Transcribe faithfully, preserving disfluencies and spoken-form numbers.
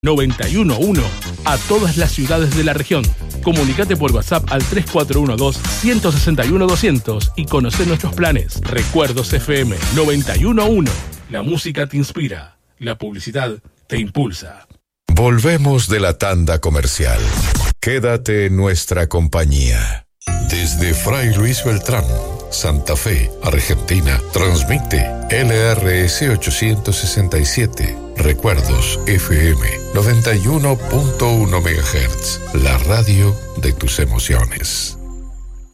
noventa y uno punto uno a todas las ciudades de la región. Comunicate por WhatsApp al tres cuatro uno dos, uno seis uno, dos cero cero y conoce nuestros planes. Recuerdos F M noventa y uno punto uno. La música te inspira, la publicidad te impulsa. Volvemos de la tanda comercial. Quédate en nuestra compañía. Desde Fray Luis Beltrán, Santa Fe, Argentina, transmite L R S ochocientos sesenta y siete, Recuerdos F M noventa y uno punto uno megahertz, la radio de tus emociones.